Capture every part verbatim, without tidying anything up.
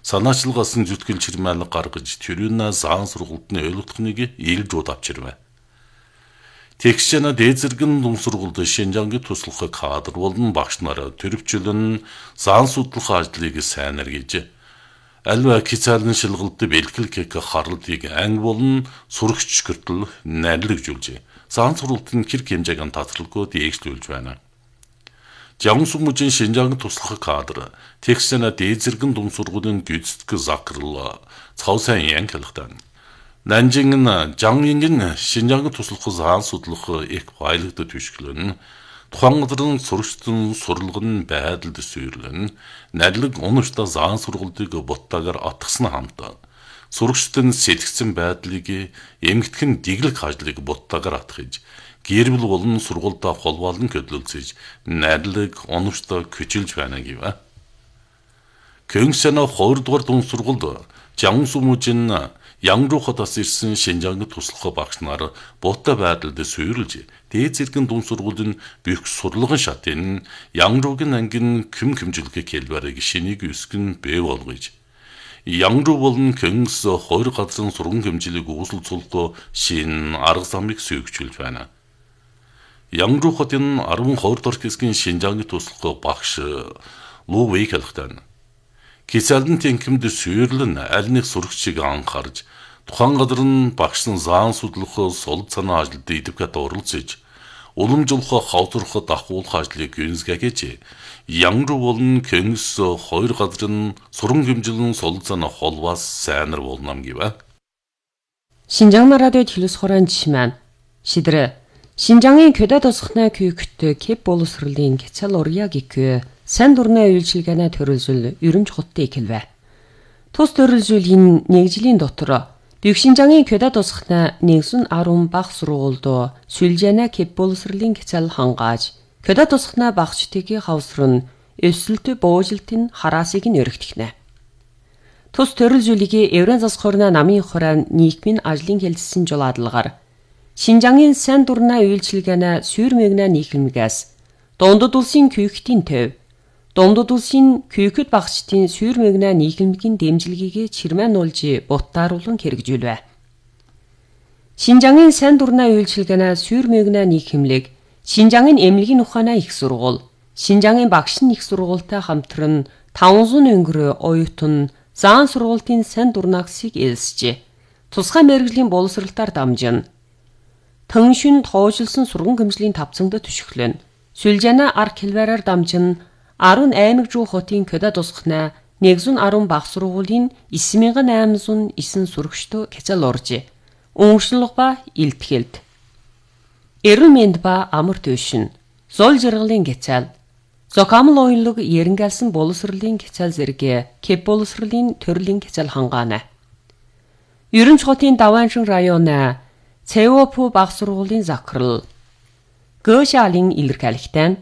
санаачилгаасан зүтгэл чирмээл гаргаж төрийн заан сургуульд нь ойлгохныг илжүүд авчирвэ. Тэгшэна дээд зэргийн дум сургуульд Шинжаангийн туслах кадр болон багш нараа төрөвчлөн заан судлах ажлыг сайн эргэж альва хичээлэн шилгэлт бэлгэлэг харлтыг анги болон сурагч гэртэл найрлагжуулж заан сургуультын хэрэг хэмжээг татралгүй дээгшлүүлж байна. Жамсумжин Шинжаангийн туслах кадр тэгшэна дээд зэргийн дум сургуулийн гүйцэтгэх закрал цаасан янгалхтан Нанжин Жангийн Шинжаангийн туслах заан судлах их байлгад түшгэлэн тухайн газрын сурагчдын сурлагын байдалд сүйрлэн найрлаг уншта заан сургалтыг буттаагаар атгсан хамт сурагчдын сэтгцэн байдлыг эмгэтхэн диглэх ажлыг буттаагаар атгаж гэр бүл болон сургуультай холбоолон хөдөлгөж найрлаг уншта küçülж байна гэв. Көнгсэна хоёрдугаар дун сургуульд Жансумужин Янgrухадаас ирсэн Шинжаангийн туслах багш нар бууттай байдалд сүйрлж дээд зэргийн дун сургуулийн бүх сурлагын шатын Янгругийн ангин küм küмжилгээ хэлбэрийг шинийг өсгөн бий болгож Янгру болон Көнгс хоёр газрын сургууль хэмжлийг үүсэлцүүлдэг шин арга замыг сүйгчүүлж байна. Янгрухадын арван хоёр дахь хэсгийн Шинжаангийн туслах багш Лу Вэйг хэлэхдээ Кицалдын тэнхимд сүйрлэн аль нэг сурагчийг анхаарж тухайн газрын багшин заан судлах сул санаа ажилд идэвхтэй оролцож уламжлах хавтрах дахуулах ажлыг гүйцэтгэж Янгру болон Көнгс хоёр газрын сургууль хэмжлэн сул санаа холбоос сайнар болнам гэв. Шинжаан радио телевизхорон жишман шидрэ Шинжаангийн көдө тосхны күйкт кеп боловсролын кецал урья гиквэ сан дурны үйлчилгээний төрөлжил ерөнж хоттой ихэлвэ. Тус төрөлжилийн нэг жилийн дотор Büyük Шинжаангийн көдө тосхны нэгэн арван баг сургуульд сүлжээнэ кеп боловсролын кецал хангааж көдө тосхны багчдыг хавсрын өсөлтө буужилтын хараасыг нь өргөтгнэ. Тус төрөлжүүлгийг Еврен засхорна намын хорон нийгмийн ажлын хэлэлцсэн жолоодлагаар Шинжаангийн сан дурны үйлчилгээний сүйр мэгнэ нийгэмгээс дундад улсын күйктийн төв дундад улсын күйкэд багчдын сүйр мэгнэ нийгэмгийн дэмжлэгийг чирмэн уулж буттааруулан хэрэгжүүлвэ. Шинжаангийн сан дурны үйлчилгээний сүйр мэгнэ нийгэмлэг Шинжаангийн эмнэлгийн ухааны их сургууль Шинжаангийн багшин их сургуультай хамтран таван өнгөр оюутан заан сургуулийн сан дурнагсыг элсэж тусгай мэргэжлийн боловсролтоор дамжин Төншин тоожилсон сургууль хэмжлийн тавцангад түшиглэн сүлжээнэ арк хэлбэрээр дамжин арван аймаг жуу хотын көдө тусхна нэгэн арван баг сургуулийн найман айман найман сурагчдоо кецал орж өмгшлөх ба илтгэлд эрүүл мэнд ба амар төвшин зол жаргалын кецал зокамл оюунлог ерэнгэлсэн боловсролын кецал зэрэг кеп боловсролын төрлийн кецал хангаана. Ерөнж хотын Давааншин районы Цэвопу баг сургуулийн захирал Гошалын илэрхийлэгтэн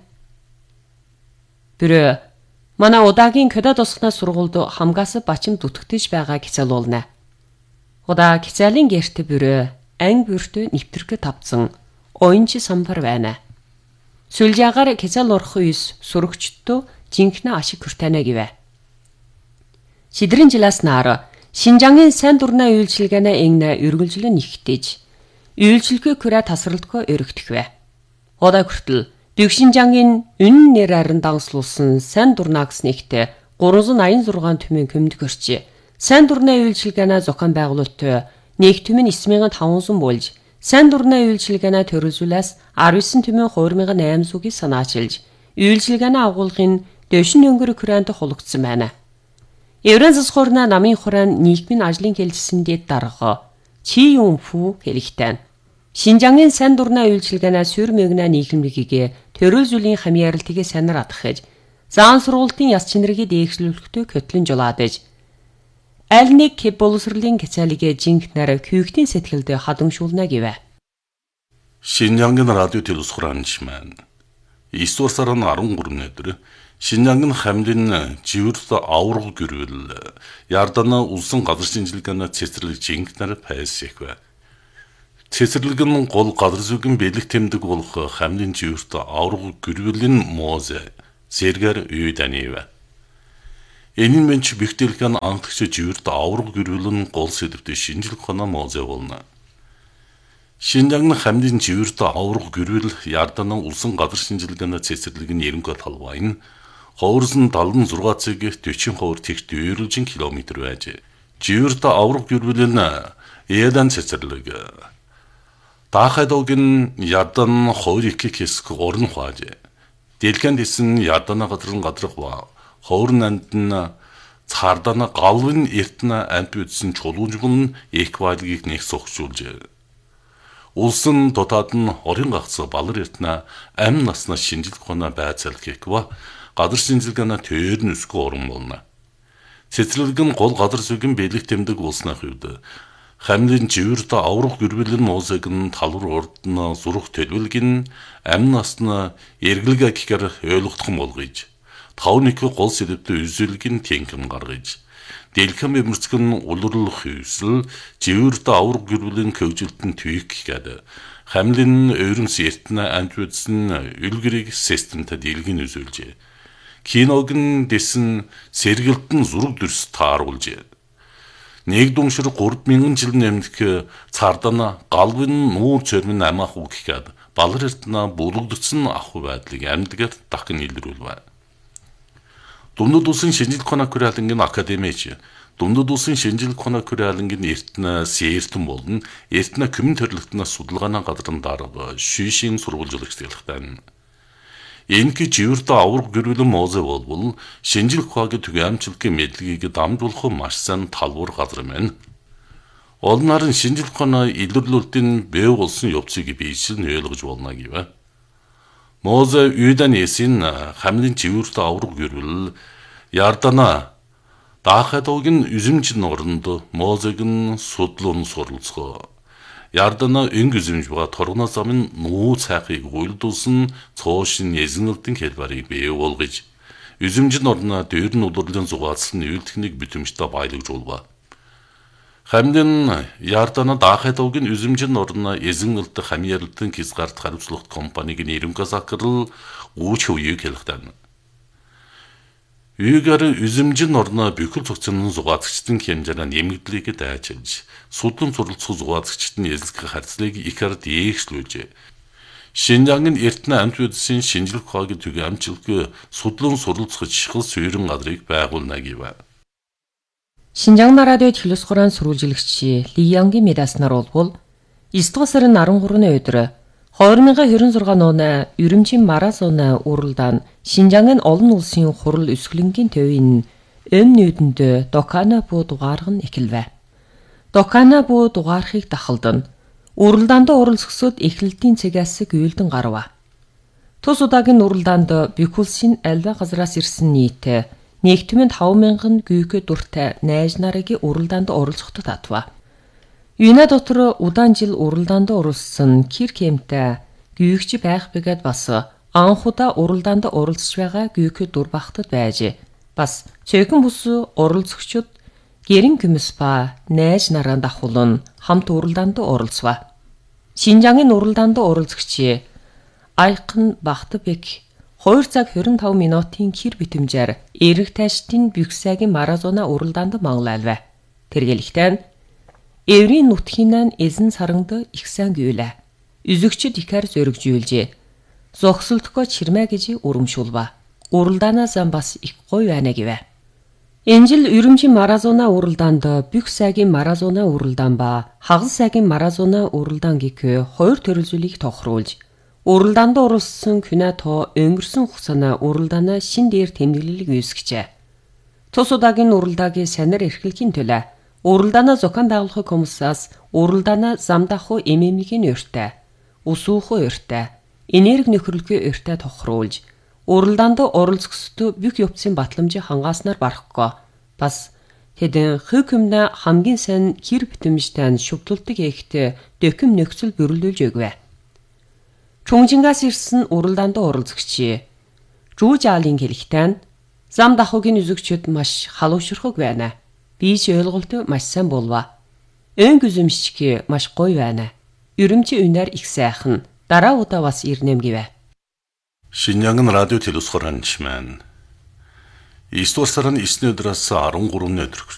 Бэрэ манай удаагийн көдө тосхны сургуульд хамгаас бачим дүтгэж байгаа кецалуулна. Удаа кецалын гэрт бэрэ анги бүртөө нэвтрэх тавцсан оюунч самбар байна. Сүлжаагаар кецал орох үес сурагчдоо жинхэнэ ашиг хүртэнэ гэвэ. Шидрийн жилээс наар Шинжаангийн сан дурны үйлчилгээний энгнэ өргөлжлөн нэгтэж үйлчилгээ күрэ тасралтгүй өргөтгвэ. Удаа хүртэл Büyük Шинжаангийн үнэн нэр арин дагслуулсан сан дурнагс нэгтээ гурван зуун аян зургаан түмэн көмдөг орчи. Сан дурны үйлчилгээний зохион байгуулалттай нэг түмэн найман таван зуун болж сан дурны үйлчилгээний төрөлжүүлээс арван девять түмэн two thousand eight hundred санаачилж үйлчилгээний агуулгын дэвшин өнгөр күрэнт хулгдсан байна. Еврен засхорна намын хорон нийгмийн ажлын хэлэлцсэндээ дарга Чи Юм Фу хэлэхтэн Шинжаангийн сан дурны үйлчилгээний сүйр мэгнэ нийгэмлэгийг төрөлжүүлийн хамьяаралтыг санаар атгахж заан сургуулийн яс чинэрийг дээгшлүүлэхдээ көтлөн жолоодэж аль нэг кеп боловсролын кецалыг жинхнээр күйктийн сэтгэлд хадамшуулна гэвэ. Шинжаангийн радио телевизхоранч маань эсвэр сарын арван гурван өдөр Шинжаангийн хамлын живэрт аврал гэрвэл Ярдана улсын газар шинжилгээний цэцэрлэг жинхнээр пайсэхвэ. Цэцэрлэг нь гол газар зүйн бэлэг тэмдэг болох хамлын живэрт аврал гэрвэлийн мууз зэргээр үйдэнийвэ. Энэ нь менч бихтэлхэн ангагч живэрт авраг гэрүүлэн гол сэдвтэ шинжлэх ухааны мозэ болно. Шинжааны хамдын живэрт авраг гэрүүл ярдан улсын газар шинжилгээний цэцэрлэгийн нэрнгэ талбайн хоорсон далдан зургаан цаг дөрвөн хувир тэгт дөрвөн километр байж. Живэрт авраг гэрүүлэн ядан цэцэрлэг. Дахайдогийн ярдан хоёр их хэсэг орон хуаж. Дэлхэн дэсэн ярдана гадрын гадрах ба хоорн андна цаардана галвын эртнэ амт үдсэн чулуужгын эквайлгийг нэг сохжуулж. Улсын дотоод нь орон гагц балар эртнэ ам насна шинжилх ухааны байцаалгыг ба газар шинжилгээний тойрны өсгөө орон болно. Цэцэрлэг нь гол газар сүгийн бэлэг тэмдэг улсны хувьд хамлын живэрт аврах гэрүүлэн мозыг нь талвар урдна зурх төлөвлөг нь ам насна эргэлгээ гэхээр ойлгох юм болгож. Тавник гол сэдвтэ үзүүлгийн тэнхэм гаргаж. Дэлхэм эмэрцгэн улурлах хөвсөл живэрт аврах гэрүүлэн көвжилтэн түйх гэдэг. Хамлын ойрмс эртнэ амт үдсэн үлгэрийг системтэй дэлгэн үзүүлжээ. Киног нь дэсэн сэргэлтэн зураг дүрс тааруулжээ. Нэг дүншир гурван мянган жил нэмэх цаардана галвын нуур цэрмэн амаах үг гэхэд балар эртнэ бүлэгдсэн ах байдлыг амьдгаар дахин илрүүлвэ. Дундад улсын шинжилх ухааны хүрээлэнгийн академич Дундад улсын шинжилх ухааны хүрээлэнгийн эртнэ сэртэн болон эртнэ коммун төрөлхтнө судалгааны газрын дарга шишийн сурвалжлагч тэлхтэн. Энэки живэрт авраг гэрүүлэн мозэ болбол шинжилх ухаагийн түгээмжлэгийн мэдлэгийг дамжуулах маш сайн талбар газар мэн. Олнарын шинжилх ухааны илэрлүүлэлтийн бэв болсон явцыг биесэн ойлгож болно гэвэ. Мозэ үйдэн эсин хамлын живэрт авраг гэрүүл ярдана дахайдогийн үзэмж норонд мозыг нь судлуун суралцгоо. Ярдана өнгө үзэмж ба торгоно замын нуу цайхыг уйлдуулсан цоошин эзэнэлтэн хэлбэрийг бий болгож үзэмж норно дээр нь улирлын зугаалсан үйлдэхнийг битэмжтэй баялагжуулва. Хамдын ярдана дахайдогийн үзэмж норно эзэнэлт хамьяалтын хязгаарт хариуцлага компаниг нэрнгэ сакрал үүч үеийг хэлэхтэн. Үйгээр үзэмж норно бүхэл цогцны зугаалгчдын хэмжээний нэмэгдлийг дайчилж, судлан суралцах зугаалгчдын эзлэх харьцлыг ихэр дээшлүүлжээ. Шинжаангийн эртнэ амт үдсийн шинжилх ухаагийн түгээмжлэг судлан суралцах чихэл суурин газрыг байгуулна гэв. Шинжаан радио телевиз хураан сурвалжлагч Ли Янгийн медаснаар болбол девятого сарын арван гуравны өдөр две тысячи двадцать шесть оны Үрүмжийн маразоны уралдаан Шинжаангийн олон улсын хурал өсгөлөнгийн төвийн өм нүүдэнд Докана буу дугаарга нь эхэлвэ. Докана буу дугаархыг дахалдан уралдаанд оролцогсод эхлэлтийн цагаас гүйлдэн гарва. Тус удаагийн уралдаанд Бикулсын альва газраас ирсэн нийт нэгдмийн таван мянган гүйкэ дуртай найз нарыг уралдаанд оролцоход татва. Юна дотор удаан жил уралдаанд оролцсон Киркемтэй гүйгч байх бэгэд бас анхудаа уралдаанд оролцож байгаа гүйкэ дур багтад байж бас цөөхөн бус оролцогчид гэрэн гүмс ба найз нараа дахуулан хамт уралдаанд оролцва. Шинжаангийн уралдаанд оролцогч Айхан Бахтабек хоёр цаг двадцать пять минутын хэр битэмжээр эрэг тайштын бюксагийн маразона уралдаанд манглайлва. Тэргэлэгтэн Эврийн нутгийнан эзэн сарангд их сайн гүйлэ. Үзэгчд ихэр зөрөгжүүлжээ. Зогсолтгоо чирмэ гэж урамшуулва. Уралдаанаа зам бас их гоё байна гэвэ. Энэ жил Үрүмжийн маразона уралдаанд бюксагийн маразона уралдаан ба хагас сайгийн маразона уралдаан гэх хоёр төрөлжүүлийг тохируулж уралдаанд оролцсон күнэ тоо өнгөрсөн хугацааны уралдаанаа шин дээр тэмдэглэлийг үүсгэжээ. Тус удаагийн уралдаагийн санаар эрхлэхийн төлөө уралдаанаа зохион байгуулах комиссаас уралдаанаа замдахуу эмэмлэгийн өртөө, усуухуу өртөө, энерги нөхөрлөгийн өртөө тохируулж уралдаанд оролцохсод бүх явцын батламжийг хангааснаар барахгүй. Бас тэдэн хөг хүмнэ хамгийн сайн хэр битэмжтэй шүвдлэлтийг хийхдээ дөкөм нөхцөл бүрэлдүүлж өгвэ. Чунгжингаас ирсэн уралдаанд оролцогч Жужаалын хэлэхдээ зам дахуугийн үзэгчид маш халуушрахаг байна. Би ч ойлголт маш сайн болва. Өнгө үзэмжчг маш гоё байна. Үрүмжийн үнээр их сайхан. Дараа удаа бас ирнэм гэвэ. Шинжаангийн радио телевиз хураанч маань 9 дугаар сарын9-ний өдрөөс on3-ны өдөр